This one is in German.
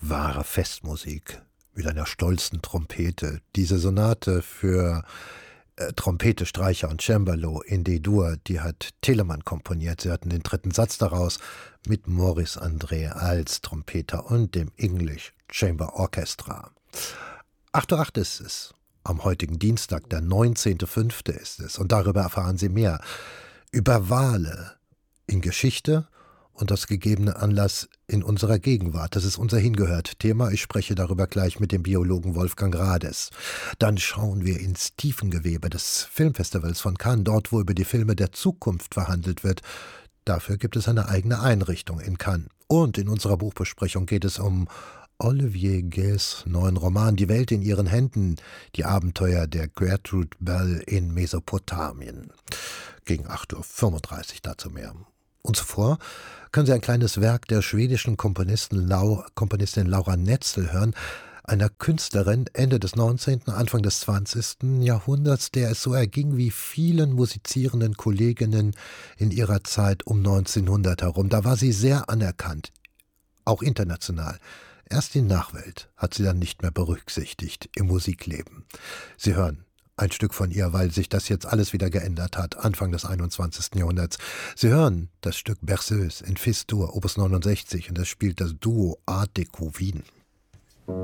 wahre Festmusik mit einer stolzen Trompete. Diese Sonate für Trompete, Streicher und Cembalo in D-Dur, die hat Telemann komponiert. Sie hatten den dritten Satz daraus mit Maurice André als Trompeter und dem English Chamber Orchestra. 8:08 Uhr ist es. Am heutigen Dienstag, der 19.05. ist es. Und darüber erfahren Sie mehr. Über Wale in Geschichte und das gegebene Anlass in unserer Gegenwart. Das ist unser Hingehört-Thema. Ich spreche darüber gleich mit dem Biologen Wolfgang Rades. Dann schauen wir ins Tiefengewebe des Filmfestivals von Cannes, dort, wo über die Filme der Zukunft verhandelt wird. Dafür gibt es eine eigene Einrichtung in Cannes. Und in unserer Buchbesprechung geht es um Olivier Guès' neuen Roman »Die Welt in ihren Händen«, die Abenteuer der Gertrude Bell in Mesopotamien. Gegen 8:35 Uhr dazu mehr. Und zuvor können Sie ein kleines Werk der schwedischen Komponistin Laura Netzel hören, einer Künstlerin Ende des 19., Anfang des 20. Jahrhunderts, der es so erging wie vielen musizierenden Kolleginnen in ihrer Zeit um 1900 herum. Da war sie sehr anerkannt, auch international. Erst die Nachwelt hat sie dann nicht mehr berücksichtigt im Musikleben. Sie hören ein Stück von ihr, weil sich das jetzt alles wieder geändert hat, Anfang des 21. Jahrhunderts. Sie hören das Stück Berceuse in Fis-Dur, Opus 69, und das spielt das Duo Art Deco Wien.